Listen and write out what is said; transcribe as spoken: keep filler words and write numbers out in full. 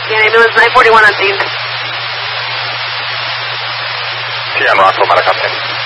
Yeah, ambulance nine forty-one on scene. Siamo a Somara Captain.